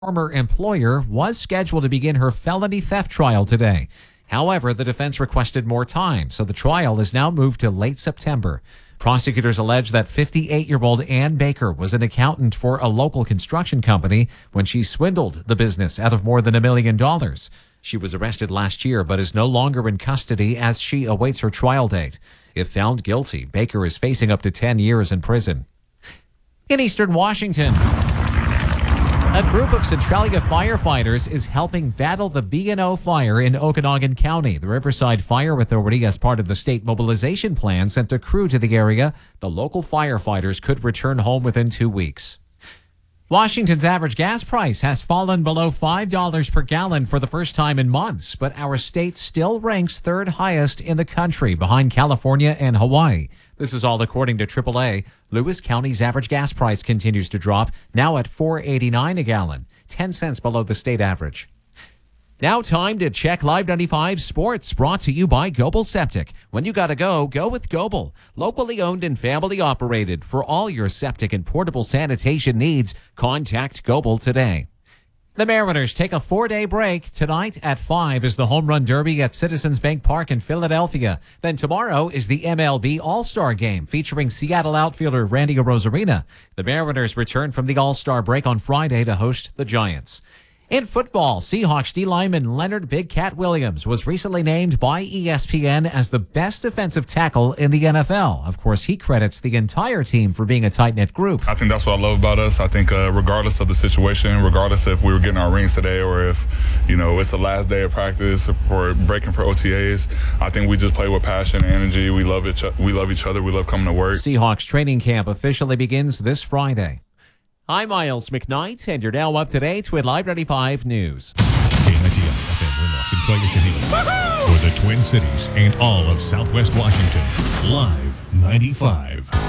former employer was scheduled to begin her felony theft trial today. However, the defense requested more time, so the trial is now moved to late September. Prosecutors allege that 58-year-old Ann Baker was an accountant for a local construction company when she swindled the business out of more than $1 million. She was arrested last year but is no longer in custody as she awaits her trial date. If found guilty, Baker is facing up to 10 years in prison. In eastern Washington, a group of Centralia firefighters is helping battle the B&O fire in Okanogan County. The Riverside Fire Authority, as part of the state mobilization plan, sent a crew to the area. The local firefighters could return home within 2 weeks. Washington's average gas price has fallen below $5 per gallon for the first time in months, but our state still ranks third highest in the country, behind California and Hawaii. This is all according to AAA. Lewis County's average gas price continues to drop, now at $4.89 a gallon, 10 cents below the state average. Now time to check Live 95 Sports, brought to you by Goebel Septic. When you gotta go, go with Goebel. Locally owned and family operated. For all your septic and portable sanitation needs, contact Goebel today. The Mariners take a 4-day break. Tonight at 5 is the Home Run Derby at Citizens Bank Park in Philadelphia. Then tomorrow is the MLB All-Star Game featuring Seattle outfielder Randy Arozarena. The Mariners return from the All-Star break on Friday to host the Giants. In football, Seahawks D-lineman Leonard Big Cat Williams was recently named by ESPN as the best defensive tackle in the NFL. Of course, he credits the entire team for being a tight-knit group. I think that's what I love about us. I think regardless of the situation, regardless if we were getting our rings today or if, it's the last day of practice for breaking for OTAs, I think we just play with passion and energy. We love each other. We love coming to work. Seahawks training camp officially begins this Friday. I'm Miles McKnight, and you're now up to date with Live 95 News. KNITI FM Winlock, Centralia Shahidi. For the Twin Cities and all of Southwest Washington, Live 95.